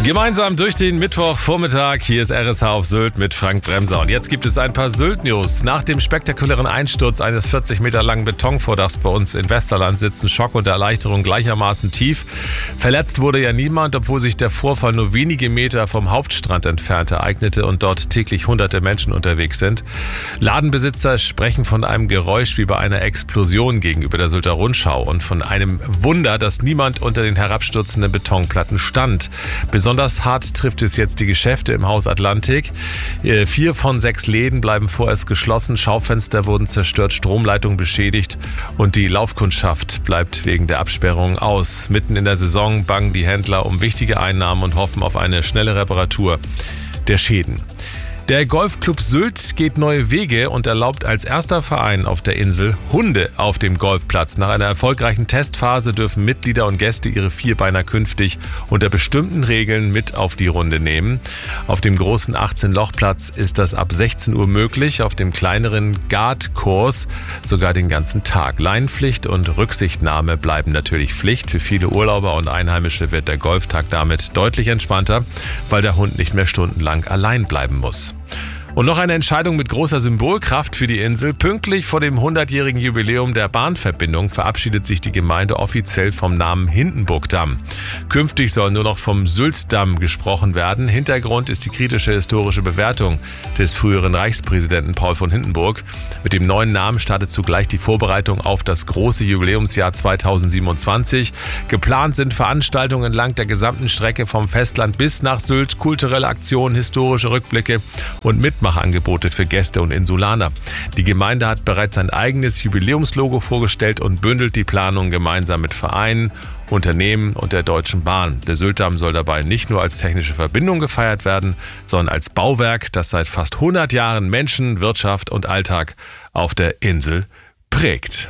Gemeinsam durch den Mittwochvormittag. Hier ist RSH auf Sylt mit Frank Bremser. Und jetzt gibt es ein paar Sylt-News. Nach dem spektakulären Einsturz eines 40 Meter langen Betonvordachs bei uns in Westerland sitzen Schock und Erleichterung gleichermaßen tief. Verletzt wurde ja niemand, obwohl sich der Vorfall nur wenige Meter vom Hauptstrand entfernt ereignete und dort täglich hunderte Menschen unterwegs sind. Ladenbesitzer sprechen von einem Geräusch wie bei einer Explosion gegenüber der Sylter Rundschau und von einem Wunder, dass niemand unter den herabstürzenden Betonplatten stand. Besonders hart trifft es jetzt die Geschäfte im Haus Atlantik. 4 von 6 Läden bleiben vorerst geschlossen, Schaufenster wurden zerstört, Stromleitungen beschädigt und die Laufkundschaft bleibt wegen der Absperrung aus. Mitten in der Saison bangen die Händler um wichtige Einnahmen und hoffen auf eine schnelle Reparatur der Schäden. Der Golfclub Sylt geht neue Wege und erlaubt als erster Verein auf der Insel Hunde auf dem Golfplatz. Nach einer erfolgreichen Testphase dürfen Mitglieder und Gäste ihre Vierbeiner künftig unter bestimmten Regeln mit auf die Runde nehmen. Auf dem großen 18-Loch-Platz ist das ab 16 Uhr möglich, auf dem kleineren Guard-Kurs sogar den ganzen Tag. Leinenpflicht und Rücksichtnahme bleiben natürlich Pflicht. Für viele Urlauber und Einheimische wird der Golftag damit deutlich entspannter, weil der Hund nicht mehr stundenlang allein bleiben muss. Und noch eine Entscheidung mit großer Symbolkraft für die Insel. Pünktlich vor dem 100-jährigen Jubiläum der Bahnverbindung verabschiedet sich die Gemeinde offiziell vom Namen Hindenburgdamm. Künftig soll nur noch vom Syltdamm gesprochen werden. Hintergrund ist die kritische historische Bewertung des früheren Reichspräsidenten Paul von Hindenburg. Mit dem neuen Namen startet zugleich die Vorbereitung auf das große Jubiläumsjahr 2027. Geplant sind Veranstaltungen entlang der gesamten Strecke vom Festland bis nach Sylt, kulturelle Aktionen, historische Rückblicke und Mitmachangebote für Gäste und Insulaner. Die Gemeinde hat bereits ein eigenes Jubiläumslogo vorgestellt und bündelt die Planung gemeinsam mit Vereinen, Unternehmen und der Deutschen Bahn. Der Syltdamm soll dabei nicht nur als technische Verbindung gefeiert werden, sondern als Bauwerk, das seit fast 100 Jahren Menschen, Wirtschaft und Alltag auf der Insel prägt.